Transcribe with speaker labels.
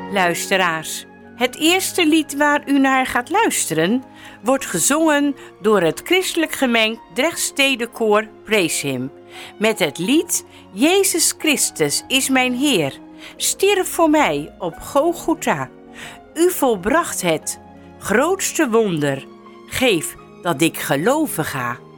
Speaker 1: Luisteraars, het eerste lied waar u naar gaat luisteren wordt gezongen door het christelijk gemengd Drechtstedenkoor Praise Him met het lied Jezus Christus is mijn Heer, stierf voor mij op Golgotha. U volbracht het grootste wonder, geef dat ik geloven ga.